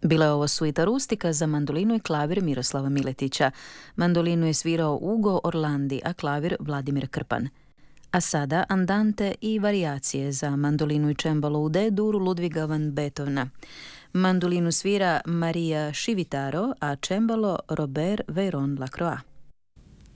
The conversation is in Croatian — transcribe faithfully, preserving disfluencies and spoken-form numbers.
Bila je ovo suita rustika za mandolinu i klavir Miroslava Miletića. Mandolinu je svirao Ugo Orlandi, a klavir Vladimir Krpan. A sada andante i varijacije za mandolinu i čembalo u D-duru Ludviga van Beethovena. Mandolinu svira Maria Šivitaro, a čembalo Robert Veyron Lacroix.